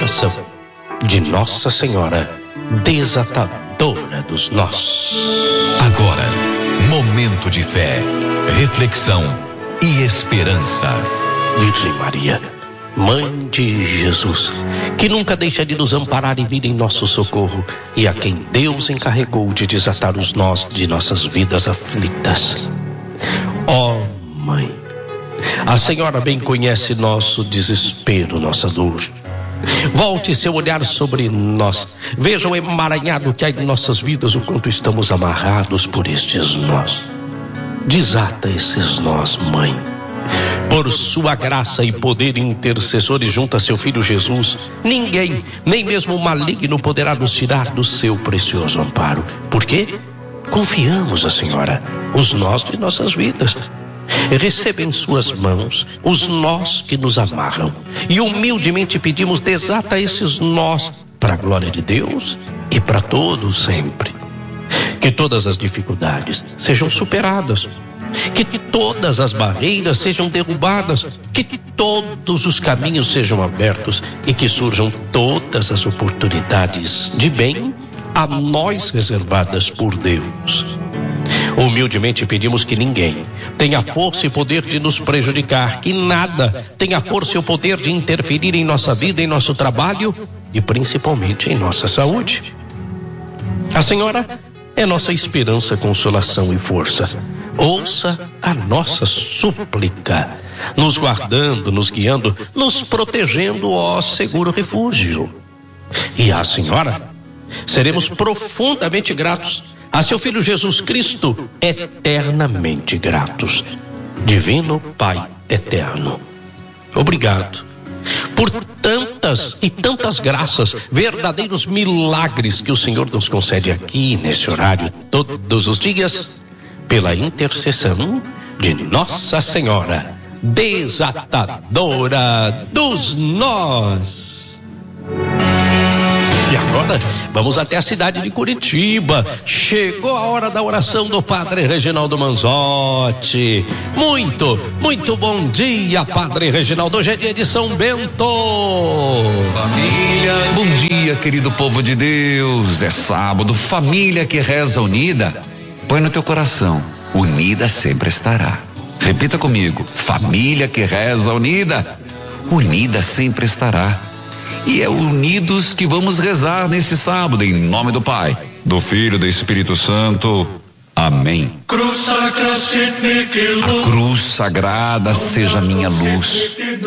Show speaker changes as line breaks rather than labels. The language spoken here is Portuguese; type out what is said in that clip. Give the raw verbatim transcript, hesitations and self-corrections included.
intercessão de Nossa Senhora, desatadora dos nós.
Agora, momento de fé, reflexão e esperança.
Virgem Maria, Mãe de Jesus, que nunca deixa de nos amparar e vir em nosso socorro, e a quem Deus encarregou de desatar os nós de nossas vidas aflitas. Ó Mãe, a Senhora bem conhece nosso desespero, nossa dor. Volte seu olhar sobre nós. Veja o emaranhado que há em nossas vidas, o quanto estamos amarrados por estes nós. Desata esses nós, Mãe. Por sua graça e poder intercessores junto a seu Filho Jesus, ninguém, nem mesmo o maligno, poderá nos tirar do seu precioso amparo. Por quê? Confiamos a Senhora os nós de nossas vidas. Receba em suas mãos os nós que nos amarram, e humildemente pedimos: desata esses nós para a glória de Deus e para todos sempre. Que todas as dificuldades sejam superadas, que todas as barreiras sejam derrubadas, que todos os caminhos sejam abertos e que surjam todas as oportunidades de bem a nós reservadas por Deus. Humildemente pedimos que ninguém tenha força e poder de nos prejudicar, que nada tenha força e o poder de interferir em nossa vida, em nosso trabalho e principalmente em nossa saúde. A Senhora é nossa esperança, consolação e força. Ouça a nossa súplica, nos guardando, nos guiando, nos protegendo, ó seguro refúgio. E à Senhora seremos profundamente gratos, a seu Filho Jesus Cristo eternamente gratos. Divino Pai eterno, obrigado por tantas e tantas graças, verdadeiros milagres que o Senhor nos concede aqui nesse horário todos os dias, pela intercessão de Nossa Senhora, desatadora dos nós. E agora, vamos até a cidade de Curitiba. Chegou a hora da oração do Padre Reginaldo Manzotti. Muito, muito bom dia, Padre Reginaldo. Hoje é dia de São Bento.
Família, bom dia, querido povo de Deus. É sábado, família que reza unida. Põe no teu coração, unida sempre estará. Repita comigo: família que reza unida, unida sempre estará. E é unidos que vamos rezar nesse sábado, em nome do Pai, do Filho e do Espírito Santo. Amém. A cruz sagrada seja minha luz.